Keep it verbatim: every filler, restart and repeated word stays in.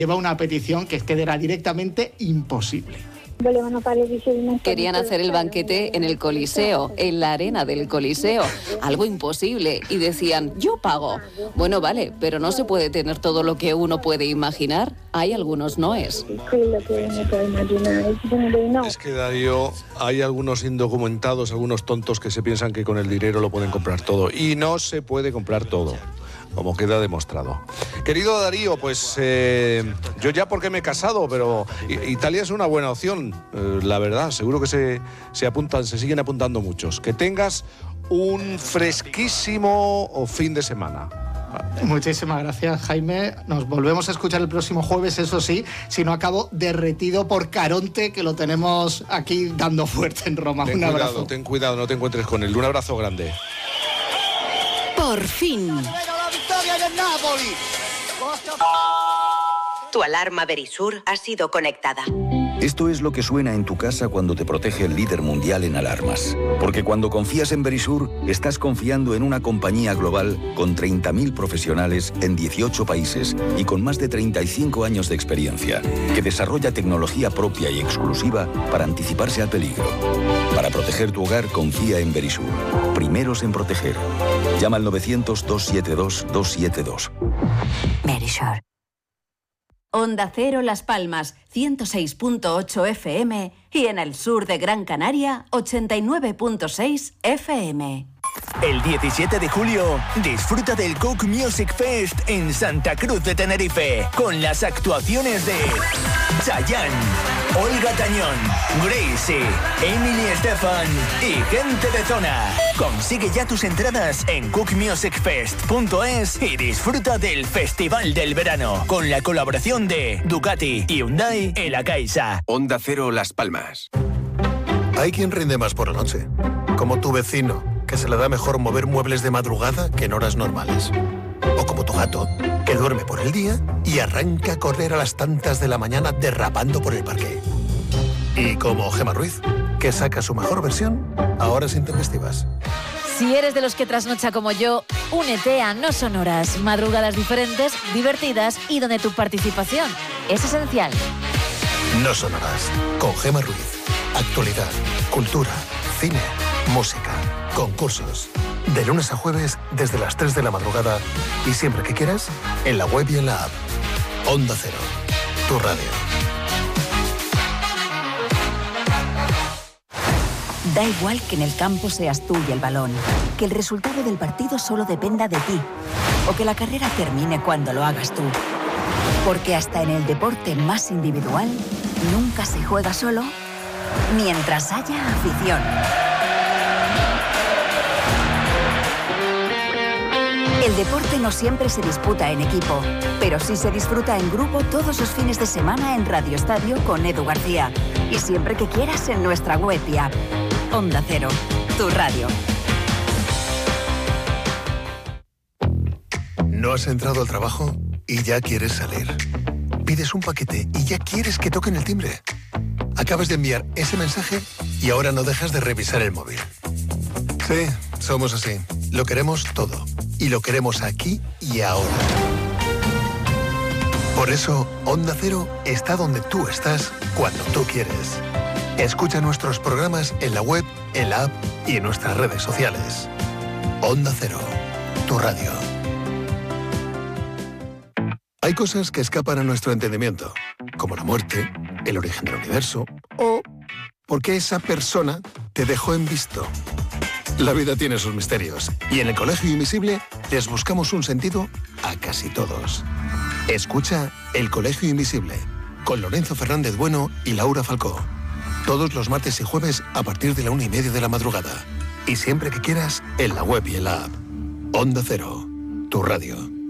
lleva una petición que es que era directamente imposible. Querían hacer el banquete en el Coliseo, en la arena del Coliseo, algo imposible, y decían, yo pago. Bueno, vale, pero no se puede tener todo lo que uno puede imaginar. Hay algunos noes. Es que, Darío, hay algunos indocumentados, algunos tontos que se piensan que con el dinero lo pueden comprar todo, y no se puede comprar todo, como queda demostrado. Querido Darío, pues eh, yo ya porque me he casado, pero Italia es una buena opción, eh, la verdad. Seguro que se, se apuntan, se siguen apuntando muchos. Que tengas un fresquísimo fin de semana. Muchísimas gracias, Jaime. Nos volvemos a escuchar el próximo jueves, eso sí, si no acabo derretido por Caronte, que lo tenemos aquí dando fuerte en Roma. Ten un cuidado, abrazo. Ten cuidado, no te encuentres con él. Un abrazo grande. Por fin. Tu alarma Verisur ha sido conectada. Esto es lo que suena en tu casa cuando te protege el líder mundial en alarmas. Porque cuando confías en Verisur, estás confiando en una compañía global con treinta mil profesionales en dieciocho países y con más de treinta y cinco años de experiencia, que desarrolla tecnología propia y exclusiva para anticiparse al peligro. Para proteger tu hogar, confía en Verisur. Primeros en proteger. Llama al novecientos, doscientos setenta y dos, doscientos setenta y dos. Verisur. Onda Cero Las Palmas, ciento seis punto ocho F M y en el sur de Gran Canaria, ochenta y nueve punto seis F M. El diecisiete de julio, disfruta del Coke Music Fest en Santa Cruz de Tenerife, con las actuaciones de Chayanne, Olga Tañón, Gracie, Emily Estefan y gente de zona. Consigue ya tus entradas en cook music fest punto es y disfruta del Festival del Verano, con la colaboración de Ducati, Hyundai y La Caixa. Onda Cero Las Palmas. Hay quien rinde más por la noche, como tu vecino, que se le da mejor mover muebles de madrugada que en horas normales. O como tu gato, que duerme por el día y arranca a correr a las tantas de la mañana derrapando por el parque. Y como Gemma Ruiz, que saca su mejor versión a horas intempestivas. Si eres de los que trasnocha como yo, únete a No Sonoras, madrugadas diferentes, divertidas y donde tu participación es esencial. No Sonoras, con Gemma Ruiz. Actualidad, cultura, cine, música, concursos. De lunes a jueves desde las tres de la madrugada y siempre que quieras, en la web y en la app. Onda Cero, tu radio. Da igual que en el campo seas tú y el balón, que el resultado del partido solo dependa de ti, o que la carrera termine cuando lo hagas tú. Porque hasta en el deporte más individual, nunca se juega solo mientras haya afición. El deporte no siempre se disputa en equipo, pero sí se disfruta en grupo todos los fines de semana en Radio Estadio con Edu García. Y siempre que quieras en nuestra web y app. Onda Cero, tu radio. ¿No has entrado al trabajo y ya quieres salir? Pides un paquete y ya quieres que toquen el timbre. Acabas de enviar ese mensaje y ahora no dejas de revisar el móvil. Sí, somos así. Lo queremos todo. Y lo queremos aquí y ahora. Por eso, Onda Cero está donde tú estás, cuando tú quieres. Escucha nuestros programas en la web, en la app y en nuestras redes sociales. Onda Cero, tu radio. Hay cosas que escapan a nuestro entendimiento, como la muerte, el origen del universo o por qué esa persona te dejó en visto. La vida tiene sus misterios y en el Colegio Invisible les buscamos un sentido a casi todos. Escucha El Colegio Invisible con Lorenzo Fernández Bueno y Laura Falcó. Todos los martes y jueves a partir de la una y media de la madrugada. Y siempre que quieras en la web y en la app. Onda Cero, tu radio.